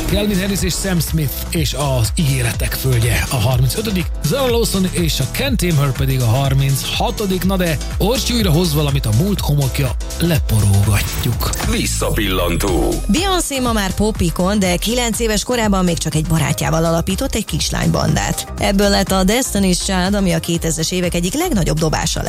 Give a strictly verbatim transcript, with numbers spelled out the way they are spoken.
Calvin Harris és Sam Smith és az Ígéretek földje a harmincötödik Zara Larsson és a Can't Tame Her pedig a harminchatodik Na de Orsi újra hoz valamit, a múlt homokja, leporógatjuk. Visszapillantó. Beyoncé ma már popikon, de kilenc éves korában még csak egy barátjával alapított egy kislánybandát. Ebből lett a Destiny's Child, ami a kétezres évek egyik legnagyobb dobása lett.